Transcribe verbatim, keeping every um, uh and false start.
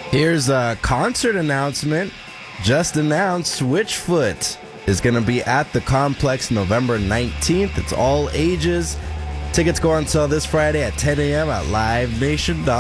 Here's a concert announcement. Just announced, Switchfoot is going to be at the Complex November nineteenth. It's all ages. Tickets go on sale this Friday at ten a.m. at live nation dot com.